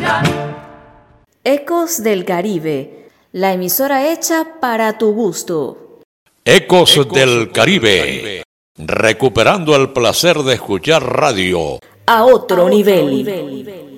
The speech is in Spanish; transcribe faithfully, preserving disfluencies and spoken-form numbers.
Ecos del Caribe, la emisora hecha para tu gusto. Ecos, Ecos del Caribe, Caribe, recuperando el placer de escuchar radio a otro, a otro nivel. nivel.